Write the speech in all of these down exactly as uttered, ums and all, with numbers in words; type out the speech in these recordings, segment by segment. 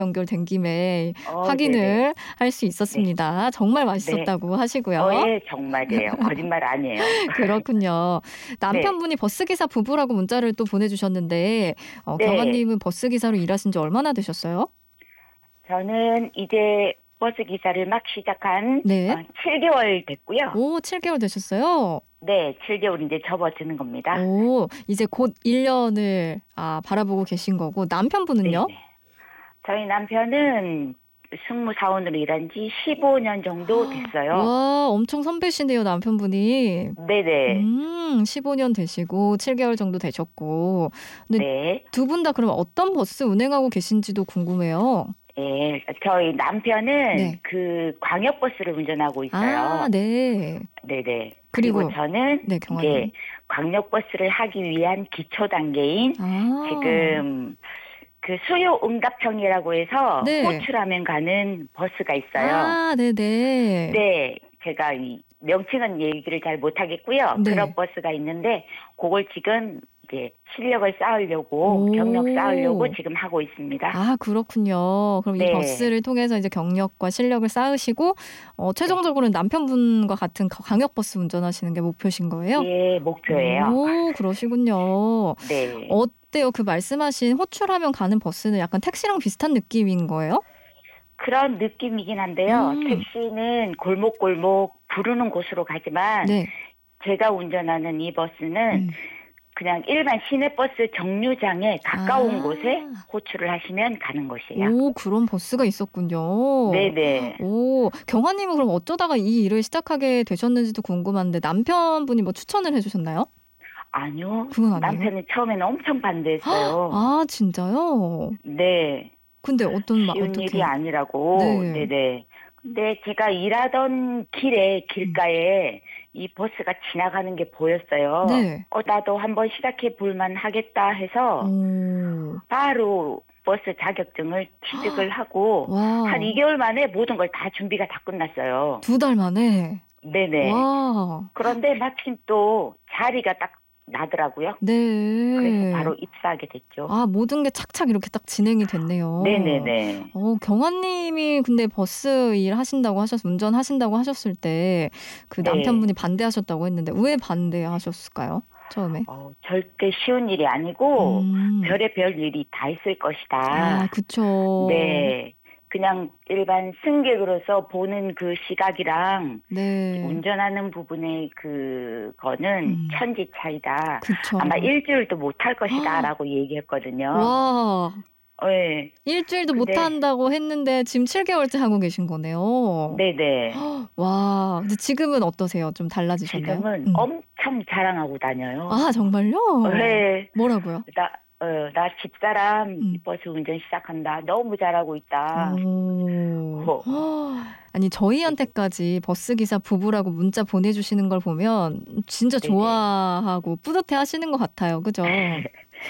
연결된 김에 어 네네. 확인을 할 수 네. 있었습니다. 정말 네. 맛있었다고 어 하시고요. 예. 정말이에요. 거짓말 아니에요. 그렇군요. 네. 남편분이 버스기사 부부라고 문자를 또 보내주셨는데 어 네. 경아님은 버스기사로 일하신 지 얼마나 되셨어요? 저는 이제 버스기사를 막 시작한 어 네. 칠 개월 됐고요. 오 칠 개월 되셨어요? 네. 칠 개월 인제 접어드는 겁니다. 오 이제 곧 일 년을 아 바라보고 계신 거고 남편분은요? 네네. 저희 남편은 승무사원으로 일한 지 십오 년 정도 됐어요. 와 엄청 선배시네요 남편분이. 네네. 음 십오 년 되시고 칠 개월 정도 되셨고. 근데 네. 두 분 다 그럼 어떤 버스 운행하고 계신지도 궁금해요. 예. 저희 남편은 네. 그 광역버스를 운전하고 아 있어요. 네. 네네. 그리고 그리고 저는 네 인제 경아님. 광역버스를 하기 위한 기초 단계인 아. 지금 그 수요 응답형이라고 해서 네. 호출하면 가는 버스가 있어요. 아 네네. 네. 제가 이 명칭은 얘기를 잘 못하겠고요. 그런 네. 버스가 있는데 고걸 지금 이제 실력을 쌓으려고 경력 쌓으려고 오. 지금 하고 있습니다. 아 그렇군요. 그럼 이 네. 버스를 통해서 이제 경력과 실력을 쌓으시고 어 네. 최종적으로는 남편분과 같은 거 광역버스 운전하시는 게 목표신 거예요? 예. 목표예요. 오 그러시군요. 네. 어때요? 그 말씀하신 호출하면 가는 버스는 약간 택시랑 비슷한 느낌인 거예요? 그런 느낌이긴 한데요. 음. 택시는 골목골목 부르는 곳으로 가지만 네. 제가 운전하는 이 버스는 음. 그냥 일반 시내버스 정류장에 가까운 곳에 아. 호출을 하시면 가는 곳이에요. 오 그런 버스가 있었군요. 네네. 오 경아님은 그럼 어쩌다가 이 일을 시작하게 되셨는지도 궁금한데 남편분이 뭐 추천을 해 주셨나요? 아니요. 그건 아니에요? 남편은 처음에는 엄청 반대했어요. 아 진짜요? 네. 근데 어떤 막 쉬운 일이 어떻게 아니라고. 네. 네네. 근데 제가 일하던 길에 음. 길가에 이 버스가 지나가는 게 보였어요. 네. '어 나도 한번 시작해 볼 만하겠다.' 해서 오. 바로 버스 자격증을 취득을 하고 한 이 와. 개월 만에 모든 걸 다 준비가 다 끝났어요. 두 달 만에? 네네. 와. 그런데 마침 또 자리가 딱 나더라고요. 그래서 네. 바로 입사하게 됐죠. 아 모든 게 착착 이렇게 딱 진행이 됐네요. 네네네. 어 경아님이 근데 버스 일하신다고 하셔서 운전하신다고 하셨을 때 그 네. 남편분이 반대하셨다고 했는데 왜 반대하셨을까요? 처음에? 어 절대 쉬운 일이 아니고 음. 별의별 일이 다 있을 아 것이다. 그쵸. 네. 그냥 일반 승객으로서 보는 그 시각이랑 네. 운전하는 부분의 그거는 음. 천지 차이다. 그쵸. 아마 일 주일도 못할 것이다라고 얘기했거든요. 와. 예. 일 주일도 근데 못한다고 했는데 지금 칠 개월째 하고 계신 거네요. 네네. 와 근데 지금은 어떠세요? 좀 달라지셨나요? 지금은 음. 엄청 자랑하고 다녀요. 아 정말요? 예. 뭐라고요? "나 어 나 집사람 이 음. 버스 운전 시작한다. 너무 잘하고 있다." 오. 어. 아니 네네. 저희한테까지 버스기사 부부라고 문자 보내주시는 걸 보면 진짜 네네. 좋아하고 뿌듯해하시는 것 같아요. 그죠?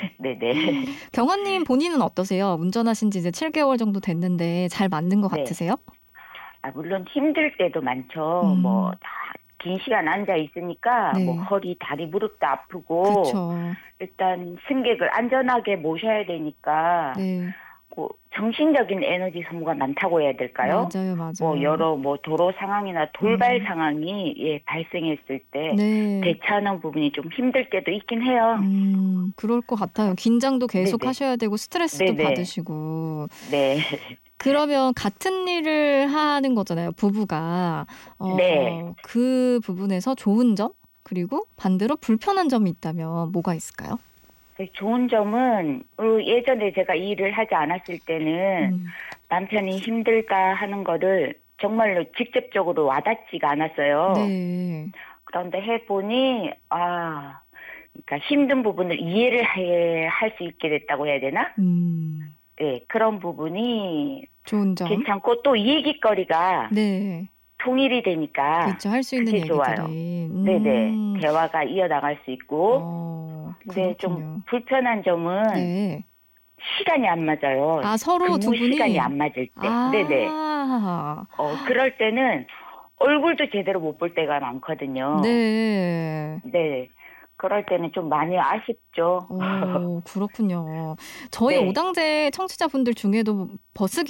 네네. 경아님 본인은 어떠세요? 운전하신 지 이제 칠 개월 정도 됐는데 잘 맞는 것 네. 같으세요? 아 물론 힘들 때도 많죠. 뭐 음. 다 긴 시간 앉아 있으니까 뭐 네. 허리, 다리, 무릎도 아프고 그쵸. 일단 승객을 안전하게 모셔야 되니까 네. 고 정신적인 에너지 소모가 많다고 해야 될까요? 맞아요, 뭐 맞아요. 여러 뭐 도로 상황이나 돌발 음. 상황이 예 발생했을 때 네. 대처하는 부분이 좀 힘들 때도 있긴 해요. 음 그럴 것 같아요. 긴장도 계속 네네. 하셔야 되고 스트레스도 네네. 받으시고. 네. 그러면 같은 일을 하는 거잖아요 부부가. 네. 어 그 부분에서 좋은 점 그리고 반대로 불편한 점이 있다면 뭐가 있을까요? 그 좋은 점은 어 예전에 제가 이 일을 하지 않았을 때는 음. 남편이 힘들다 하는 거를 정말로 직접적으로 와닿지가 않았어요. 네. 그런데 해 보니 아 그러니까 힘든 부분을 이해를 해 할 수 있게 됐다고 해야 되나? 음. 네. 그런 부분이 좋은 점. 괜찮고 또 얘깃거리가 네. 통일이 되니까 그쵸. 할 수 있는 그게 좋아요. 얘기들이. 네네. 음. 대화가 이어나갈 수 있고 어 근데 좀 그렇군요. 불편한 점은 네. 시간이 안 맞아요. 아 서로 두 근무 시간이 분이? 안 맞을 때. 네네. 아. 어 그럴 때는 얼굴도 제대로 못 볼 때가 많거든요. 네. 네. 그럴 때는 좀 많이 아쉽죠. 오 그렇군요. 저희 네. 오당제 청취자분들 중에도 버스